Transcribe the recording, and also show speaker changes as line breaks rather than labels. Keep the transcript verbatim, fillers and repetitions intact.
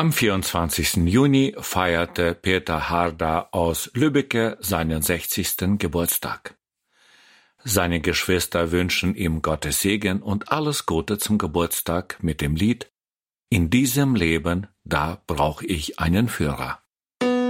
Am vierundzwanzigsten Juni feierte Peter Harda aus Lübbecke seinen sechzigsten Geburtstag. Seine Geschwister wünschen ihm Gottes Segen und alles Gute zum Geburtstag mit dem Lied »In diesem Leben, da brauch ich einen Führer«.